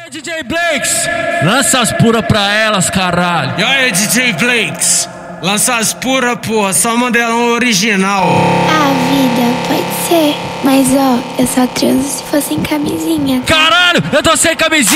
aí, DJ Blakes, lança as puras pra elas, caralho. E aí, DJ Blakes, lança as puras, porra, só modelão original. Ah, vida, pode ser. Mas ó, eu só transo se for sem camisinha. Caralho, eu tô sem camisinha.